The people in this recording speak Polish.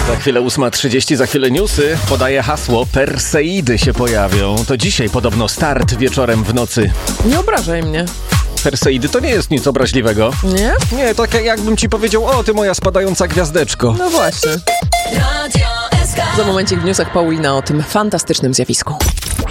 Za chwilę 8:30, za chwilę newsy. Podaję hasło, Perseidy się pojawią. To dzisiaj podobno start wieczorem w nocy. Nie obrażaj mnie. Perseidy to nie jest nic obraźliwego. Nie? Nie, tak jakbym ci powiedział, o ty moja spadająca gwiazdeczko. No właśnie. Za momencik w newsach Paulina o tym fantastycznym zjawisku.